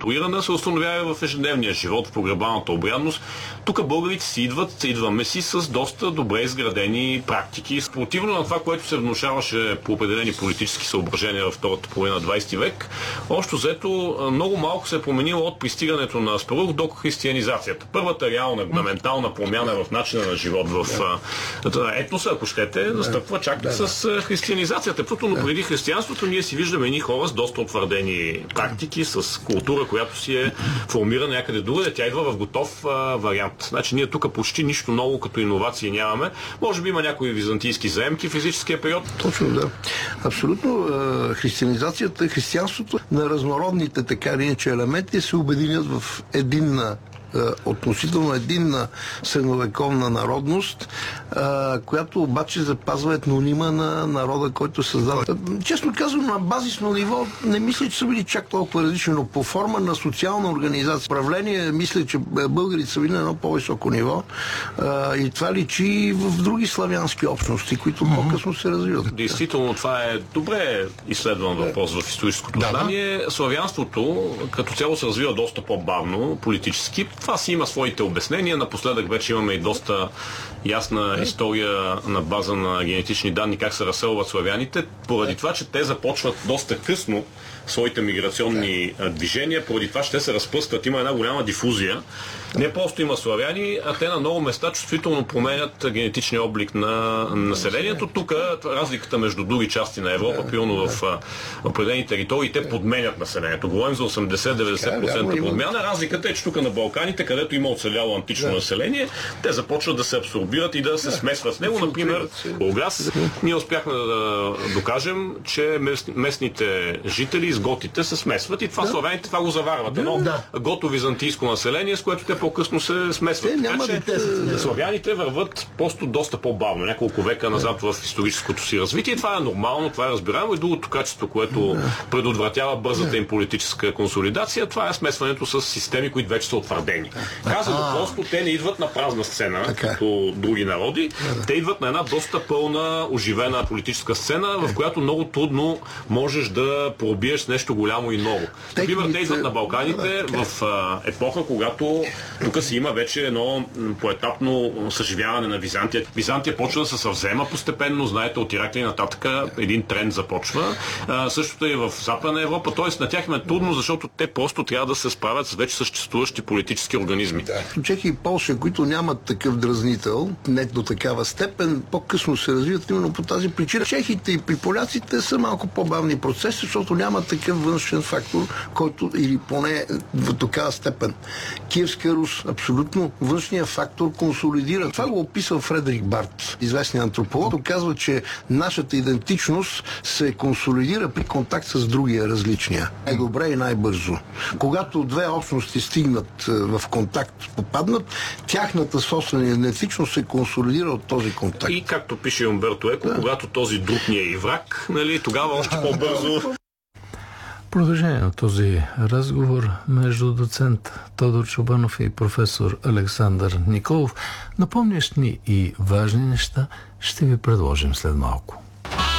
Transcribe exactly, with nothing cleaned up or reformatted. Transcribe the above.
инкорпорирана, се установява в ежедневния живот, в погребалната обрядност. Тук българите си идват, идваме си с доста добре изградени практики. Противно на това, което се внушаваше по определени политически съображения във втората половина на двадесети век, общо взето много малко се е променило от пристигането на Аспарух до християнизацията. Първата реална, ментална промяна в начина на живот в етноса, ако щете, настъпва чак да, да. с християнизацията. Просто, но преди християнството ние си виждаме едни хора с доста утвърдени практики, с култура, която си е формирана някъде другаде. Тя идва в готов а, вариант. Значи ние тук почти нищо ново като иновации нямаме. Може би има някои византийски заемки в физическия период. Точно, да. Абсолютно. Християнизацията, християнството на разнородните така или иначе елементи се обединят в единна относително единна средновековна народност, а, която обаче запазва етнонима на народа, който създава. Честно казвам, на базисно ниво не мисля, че са били чак толкова различни, но по форма на социална организация, правление, мисля, че българите са били на едно по-високо ниво а, и това личи в други славянски общности, които mm-hmm. по-късно се развиват. Действително, това е добре изследван въпрос в историческото да, знание. Да. Славянството като цяло се развива доста по-бавно политически. Това си има своите обяснения. Напоследък вече имаме и доста ясна история на база на генетични данни как се разселват славяните, поради това, че те започват доста късно своите миграционни движения, поради това ще се разпръскват. Има една голяма дифузия. Не просто има славяни, а те на много места чувствително променят генетичния облик на населението. Тук разликата между други части на Европа, примерно в определени територии, те подменят населението. Говорим за осемдесет до деветдесет процента подмяна. Разликата е, че тук на Балканите, където има оцеляло антично население, те започват да се абсорбират и да се смесват с него. Например, Бургас, ние успяхме да докажем, че местните жители с готите се смесват и това да. славяните това го заварват. Едно да. гото-византийско население, с което те по-късно се смесват. Те, така, че, да. славяните върват просто доста по-бавно, няколко века назад в историческото си развитие. Това е нормално, това е разбираемо и другото качество, което да. предотвратява бързата им политическа консолидация, това е смесването с системи, които вече са утвърдени. Казано просто, те не идват на празна сцена, така. като други народи. Да. Те идват на една доста пълна, оживена политическа сцена, в която много трудно можеш да пробиеш с нещо голямо и ново. Например, те идват на Балканите да, в а, епоха, когато тук си има вече едно поетапно съживяване на Византия. Византия почва да се съвзема постепенно, знаете, от Иракли нататък един тренд започва. А, същото е в Западна Европа, т.е. на тях им е трудно, защото те просто трябва да се справят с вече съществуващи политически организми. Да. Чехия и Полша, които нямат такъв дразнител, не до такава степен, по-късно се развиват именно по тази причина. Чехите и при поляците са малко по-бавни процеси, защото нямат такъв външен фактор, който или поне в такава степен. Киевска Рус, абсолютно външния фактор консолидира. Това го описал Фредерик Барт, известният антрополог. Той казва, че нашата идентичност се консолидира при контакт с другия, различния. Най-добре и най-бързо. Когато две общности стигнат в контакт, попаднат, тяхната собствена идентичност се консолидира от този контакт. И както пише Умберто Еко, да. когато този друг ни е и враг, нали, тогава още по-бързо. Продължение на този разговор между доцент Тодор Чобанов и професор Александър Николов, напомнящ ни и важни неща, ще ви предложим след малко.